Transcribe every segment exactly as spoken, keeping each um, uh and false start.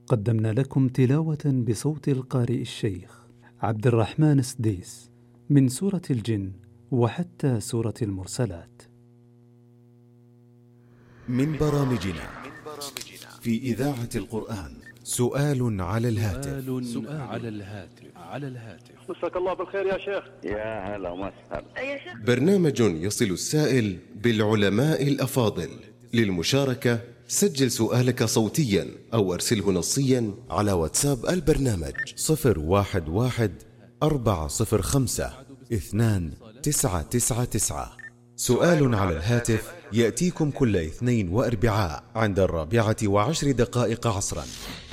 قدمنا لكم تلاوة بصوت القارئ الشيخ عبد الرحمن السديس من سورة الجن وحتى سورة المرسلات. من برامجنا في إذاعة القرآن سؤال على الهاتف. سؤال على الهاتف على الهاتف مساك الله بالخير يا شيخ. يا هلا وسهلا يا شيخ. برنامج يصل السائل بالعلماء الأفاضل. للمشاركة سجل سؤالك صوتيا أو أرسله نصيا على واتساب البرنامج صفر واحد واحد أربعة صفر خمسة اثنان تسعة تسعة تسعة. سؤال على الهاتف يأتيكم كل اثنين وأربعاء عند الرابعة وعشر دقائق عصرا.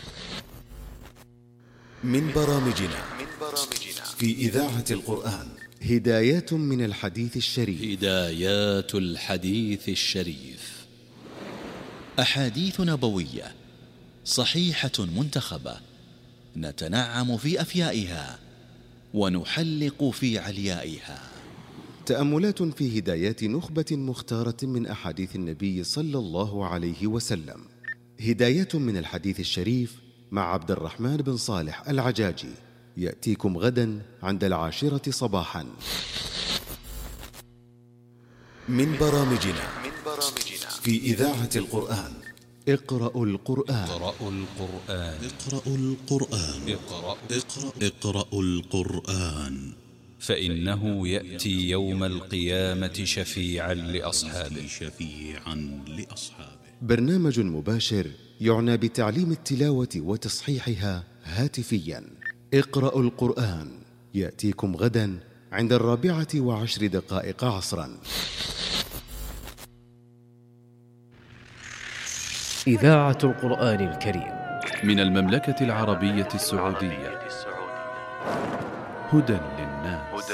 من برامجنا في إذاعة القرآن هدايات من الحديث الشريف. هدايات الحديث الشريف، أحاديث نبوية صحيحة منتخبة نتنعم في أفيائها ونحلق في عليائها. تأملات في هدايات نخبة مختارة من أحاديث النبي صلى الله عليه وسلم. هدايات من الحديث الشريف مع عبد الرحمن بن صالح العجاجي يأتيكم غدا عند العاشرة صباحا. من برامجنا في إذاعة القرآن اقرأوا القرآن. اقرأوا القرآن اقرأوا القرآن اقرأ اقرأ اقرأوا القرآن فإنه يأتي يوم القيامة شفيعا لأصحابه شفيعا لأصحابه. برنامج مباشر يعنى بتعليم التلاوة وتصحيحها هاتفيا. اقرأوا القرآن يأتيكم غدا عند الرابعة وعشر دقائق عصرا. إذاعة القرآن الكريم من المملكة العربية السعودية، هدى للناس.